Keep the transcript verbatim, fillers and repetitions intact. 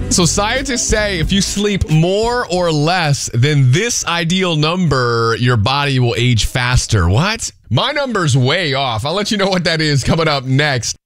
So scientists say if you sleep more or less than this ideal number, your body will age faster. What? My number's way off. I'll let you know what that is coming up next.